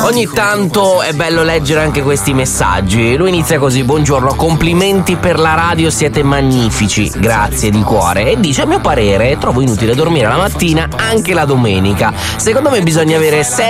Ogni tanto è bello leggere anche questi messaggi. Lui inizia così: buongiorno, complimenti per la radio, siete magnifici, grazie di cuore. E dice: a mio parere trovo inutile dormire la mattina anche la domenica. Secondo me bisogna avere